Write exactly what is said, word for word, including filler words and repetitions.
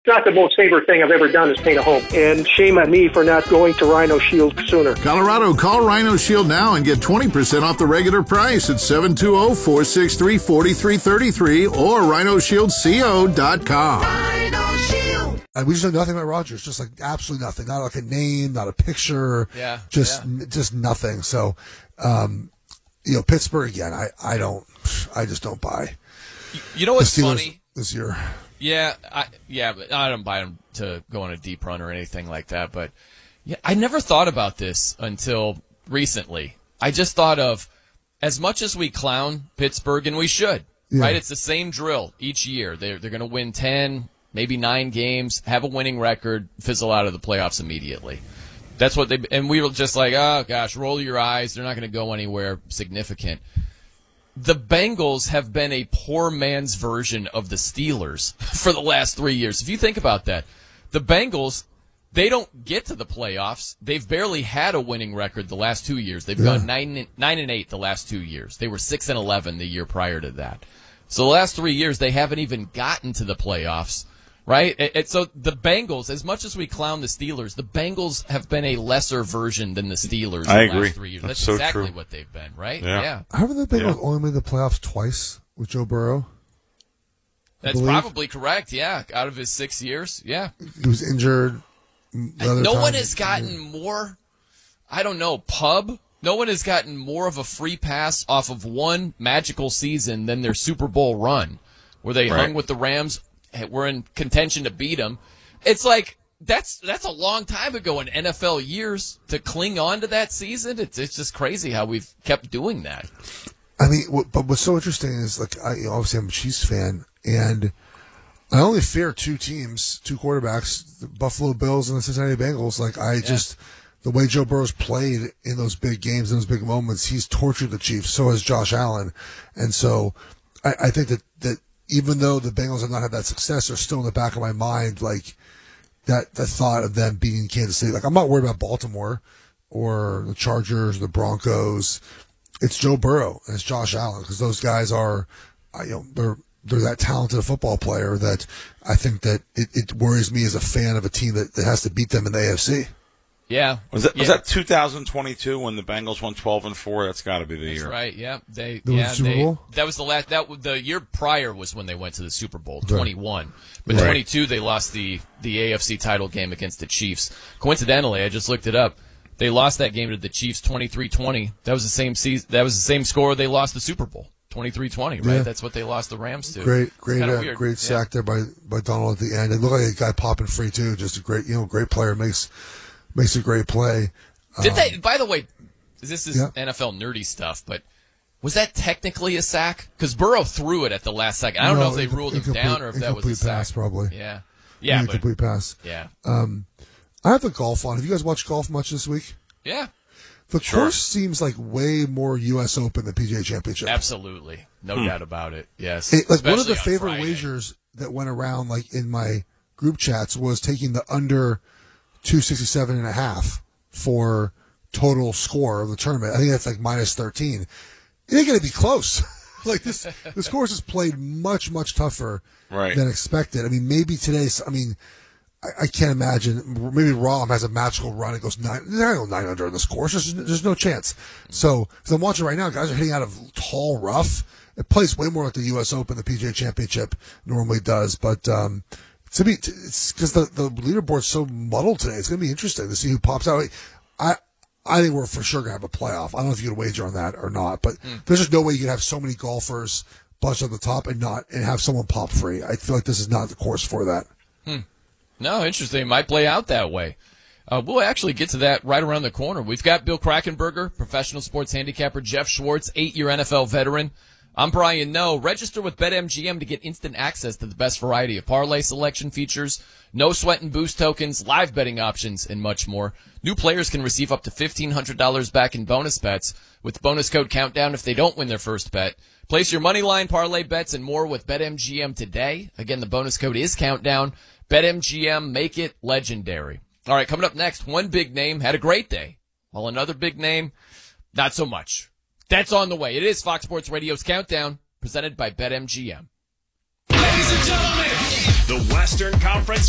not the most favorite thing I've ever done is paint a home. And shame on me for not going to Rhino Shield sooner. Colorado, call Rhino Shield now and get twenty percent off the regular price at seven two zero, four six three, four three three three or rhino shield co dot com. Rhino Shield. And we just know nothing about Rodgers, just like absolutely nothing. Not like a name, not a picture, yeah, just yeah. just nothing. So, um, you know, Pittsburgh again. I, I don't, I just don't buy. You know what's the Steelers funny this year? Yeah, I, yeah, but I don't buy them to go on a deep run or anything like that. But yeah, I never thought about this until recently. I just thought of, as much as we clown Pittsburgh, and we should, yeah. right? It's the same drill each year. They're they're going to win ten, maybe nine games, have a winning record, fizzle out of the playoffs immediately. That's what they. And we were just like, oh gosh, roll your eyes. They're not going to go anywhere significant. The Bengals have been a poor man's version of the Steelers for the last three years. If you think about that, the Bengals, they don't get to the playoffs. They've barely had a winning record the last two years. They've yeah. gone nine, nine and eight the last two years. They were six and eleven the year prior to that. So the last three years, they haven't even gotten to the playoffs, right? And, and so the Bengals, as much as we clown the Steelers, the Bengals have been a lesser version than the Steelers I in the agree. last three years. That's That's so exactly true. what they've been, right? Yeah. yeah. How have the Bengals Yeah. only made the playoffs twice with Joe Burrow? That's probably correct, yeah. Out of his six years, yeah. He was injured. No time. one has gotten more, I don't know, pub. No one has gotten more of a free pass off of one magical season than their Super Bowl run, where they right. hung with the Rams, were in contention to beat them. It's like, that's that's a long time ago in N F L years to cling on to that season. It's it's just crazy how we've kept doing that. I mean, what, but what's so interesting is, like, I, you know, obviously I'm a Chiefs fan, and I only fear two teams, two quarterbacks, the Buffalo Bills and the Cincinnati Bengals. Like, I yeah. just, the way Joe Burrow's played in those big games, in those big moments, he's tortured the Chiefs. So has Josh Allen. And so I, I think that, that even though the Bengals have not had that success, they're still in the back of my mind, like, that, the thought of them beating Kansas City. Like, I'm not worried about Baltimore or the Chargers or the Broncos. It's Joe Burrow and it's Josh Allen, because those guys are, you know, they're, they're that talented a football player that I think that it, it worries me as a fan of a team that, that has to beat them in the A F C. Yeah. Was that, yeah. was that two thousand twenty-two when the Bengals won twelve and four? That's got to be the That's year. right. Yeah. They, the yeah, Super they, Bowl? that was the last, that was the year prior was when they went to the Super Bowl, twenty-one. Right. But right. twenty-two, they lost the, the A F C title game against the Chiefs. Coincidentally, I just looked it up. They lost that game to the Chiefs twenty-three twenty. That was the same season, that was the same score they lost the Super Bowl. twenty-three twenty, right? Yeah. That's what they lost the Rams to. Great, great, Kinda uh, weird. great sack yeah. there by, by Donald at the end. It looked like a guy popping free too. Just a great, you know, great player, makes makes a great play. Did um, they? By the way, this is yeah. N F L nerdy stuff, but was that technically a sack? Because Burrow threw it at the last second. I don't no, know if they inc- ruled him incomplete, down or if that was a sack. pass, probably. Yeah, yeah, but, incomplete pass. yeah, Um, I have the golf on. Have you guys watched golf much this week? yeah. The Sure. course seems like way more U S Open than P G A Championship. Absolutely, no Hmm. doubt about it. Yes, It, like one of Especially the on favorite Friday. wagers that went around, like in my group chats, was taking the under two sixty-seven and a half for total score of the tournament. I think that's like minus thirteen. It ain't gonna be close. Like this, this course is played much, much tougher Right. than expected. I mean, maybe today's. I mean, I, I can't imagine. Maybe Rahm has a magical run. It goes nine. There ain't no nine under on this course. There's, there's no chance. So, because I'm watching right now, guys are hitting out of tall rough. It plays way more like the U S Open, the P G A Championship normally does. But um, to be, it's because the the leaderboard's so muddled today. It's going to be interesting to see who pops out. I. I think we're for sure going to have a playoff. I don't know if you could wager on that or not, but mm. there's just no way you can have so many golfers bunched at the top and not and have someone pop free. I feel like this is not the course for that. Hmm. No, interesting. It might play out that way. Uh, we'll actually get to that right around the corner. We've got Bill Krackomberger, professional sports handicapper, Jeff Schwartz, eight-year N F L veteran. I'm Brian Noe. Register with BetMGM to get instant access to the best variety of parlay selection features, no sweat and boost tokens, live betting options, and much more. New players can receive up to fifteen hundred dollars back in bonus bets with bonus code COUNTDOWN if they don't win their first bet. Place your money line, parlay bets, and more with BetMGM today. Again, the bonus code is COUNTDOWN. BetMGM, make it legendary. All right, coming up next, one big name had a great day, while another big name, not so much. That's on the way. It is Fox Sports Radio's Countdown, presented by BetMGM. Ladies and gentlemen, the Western Conference